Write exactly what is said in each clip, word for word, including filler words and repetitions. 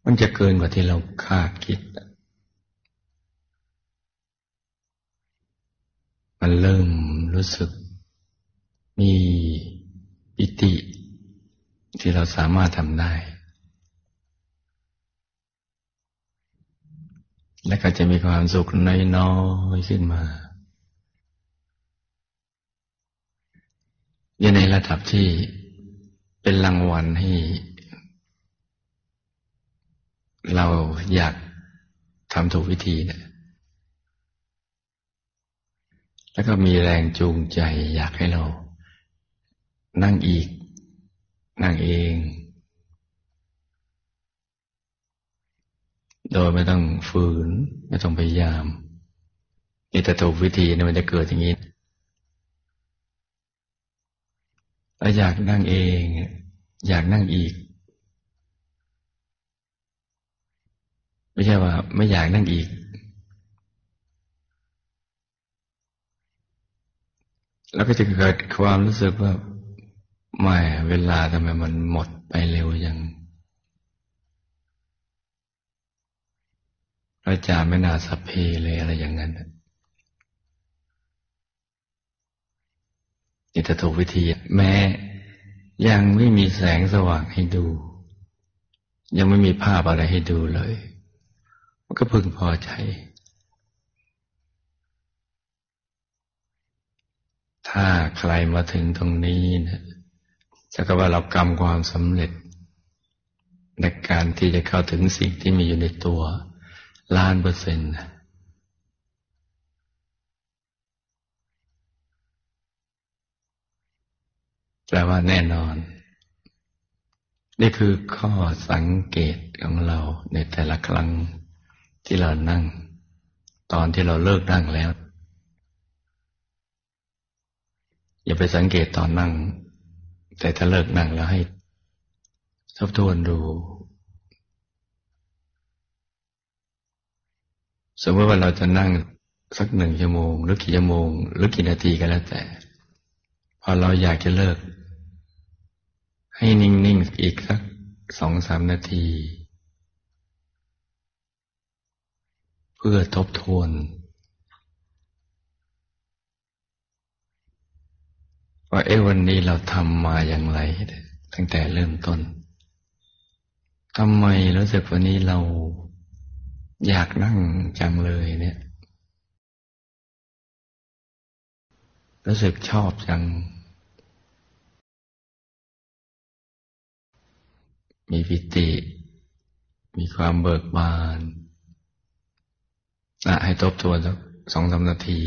มันจะเกินกว่าที่เราคาดคิดมันเริ่มรู้สึกมีปิติที่เราสามารถทำได้และก็จะมีความสุขน้อยๆขึ้นมาอยู่ในระดับที่เป็นรางวัลให้เราอยากทำถูกวิธีนะแล้วก็มีแรงจูงใจอยากให้เรานั่งอีกนั่งเองโดยไม่ต้องฝืนไม่ต้องพยายามนี่แต่ถูกวิธีนะมันจะเกิดอย่างนี้แล้วอยากนั่งเองอยากนั่งอีกไม่ใช่ว่าไม่อยากนั่งอีกแล้วก็จะเกิดความรู้สึกว่าไม่เวลาทำไมมันหมดไปเร็วอย่างพระอาจารย์ไม่น่าสัพเพเลยอะไรอย่างนั้นนี่ถ้าถูกวิธีแม้ยังไม่มีแสงสว่างให้ดูยังไม่มีภาพอะไรให้ดูเลยมันก็พึงพอใจถ้าใครมาถึงตรงนี้นะจะก็ว่าเรากำความสำเร็จในการที่จะเข้าถึงสิ่งที่มีอยู่ในตัวล้านเปอร์เซ็นต์แปลว่าแน่นอนนี่คือข้อสังเกตของเราในแต่ละครั้งที่เรานั่งตอนที่เราเลิกนั่งแล้วอย่าไปสังเกตตอนนั่งแต่ถ้าเลิกนั่งแล้วให้ทบทวนดูสมมติว่าเราจะนั่งสักหนึ่งชั่วโมงหรือกี่ชั่วโมงหรือกี่นาทีก็แล้วแต่พอเราอยากจะเลิกให้นิ่งๆอีกสักสองสามนาทีเพื่อทบทวนว่าเอ๊ะวันนี้เราทำมาอย่างไรตั้งแต่เริ่มต้นทำไมรู้สึกวันนี้เราอยากนั่งจังเลยเนี่ยรู้สึกชอบจังมีปิติมีความเบิกบานนะให้ทบทวนสักสองสามนาที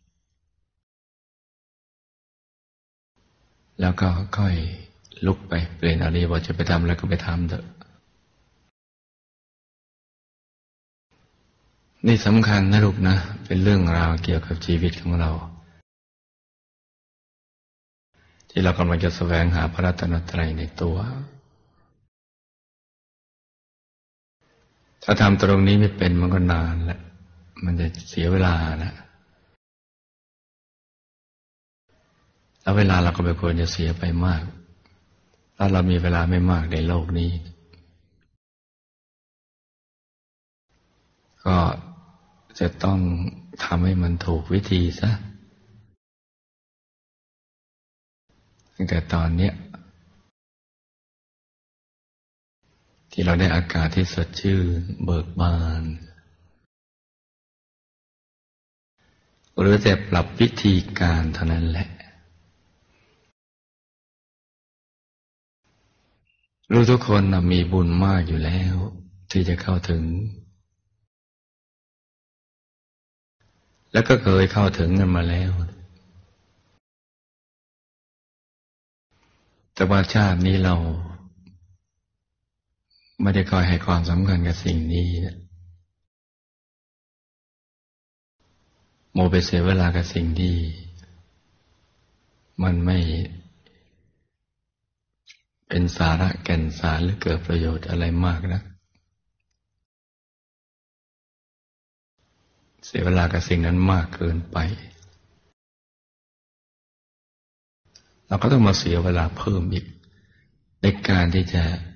แล้วก็ค่อยลุกไปเปลี่ยนอะไรว่าจะไปทำแล้วก็ไปทำเถอะนี่สำคัญนะลูกนะเป็นเรื่องราวเกี่ยวกับชีวิตของเราที่เรากำลังจะแสวงหาพระรัตนตรัยในตัวถ้าทำตรงนี้ไม่เป็นมันก็นานแหละมันจะเสียเวลานะแล้วเวลาเราก็ไม่ควรจะเสียไปมากถ้าเรามีเวลาไม่มากในโลกนี้ก็จะต้องทำให้มันถูกวิธีซะตั้งแต่ตอนเนี้ยที่เราได้อากาศที่สดชื่นเบิกบานหรือแต่ปรับวิธีการเท่านั้นแหละรู้ทุกคนมีบุญมากอยู่แล้วที่จะเข้าถึงแล้วก็เคยเข้าถึงกันมาแล้วแต่ว่าชาตินี้เราไม่ได้คอยให้ความสำคัญกับสิ่งนี้โมไปเสียเวลากับสิ่งที่มันไม่เป็นสาระแก่นสารหรือเกิดประโยชน์อะไรมากนะเสียเวลากับสิ่งนั้นมากเกินไปเราก็ต้องมาเสียเวลาเพิ่มอีกในการที่จะ